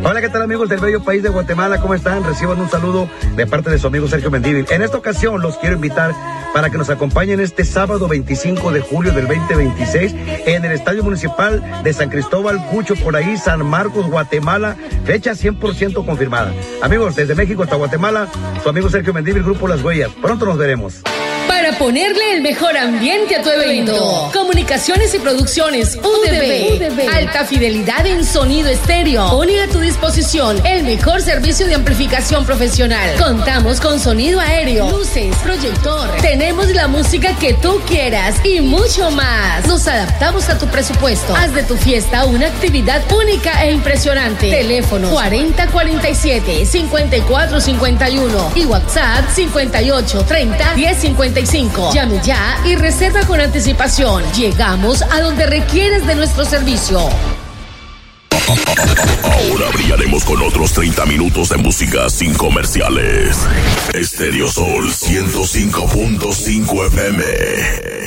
Hola, ¿qué tal, amigos del bello país de Guatemala? ¿Cómo están? Reciban un saludo de parte de su amigo Sergio Mendívil. En esta ocasión los quiero invitar para que nos acompañen este sábado 25 de julio del 2026 en el Estadio Municipal de San Cristóbal, Cucho, por ahí, San Marcos, Guatemala, fecha 100% confirmada. Amigos, desde México hasta Guatemala, su amigo Sergio Mendívil, Grupo Las Huellas. Pronto nos veremos. Para ponerle el mejor ambiente a tu evento, Comunicaciones y Producciones UDB. Alta fidelidad en sonido estéreo. Pone a tu disposición el mejor servicio de amplificación profesional. Contamos con sonido aéreo, luces, proyector. Tenemos la música que tú quieras y mucho más. Nos adaptamos a tu presupuesto. Haz de tu fiesta una actividad única e impresionante. Teléfono 4047-5451 y WhatsApp 5830-1055. Llame ya y reserva con anticipación. Llegamos a donde requieres de nuestro servicio. Ahora brillaremos con otros 30 minutos de música sin comerciales. Estéreo Sol 105.5 FM.